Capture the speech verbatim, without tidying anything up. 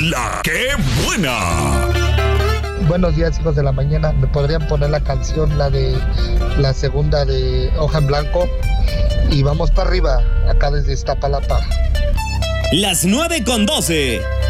La ¡Qué Buena! Buenos días, hijos de la mañana. ¿Me podrían poner la canción, la de la segunda de Hoja en Blanco? Y vamos para arriba, acá desde Iztapalapa. Las nueve con doce.